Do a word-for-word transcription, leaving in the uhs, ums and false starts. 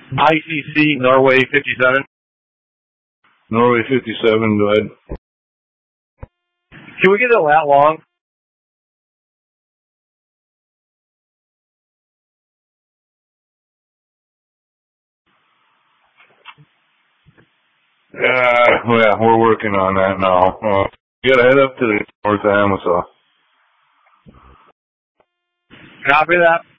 I C C Norway fifty-seven. Norway fifty-seven, go ahead. Can we get a lat long? Uh, yeah, we're working on that now. Uh, you gotta head up to the North Amasa. Copy that.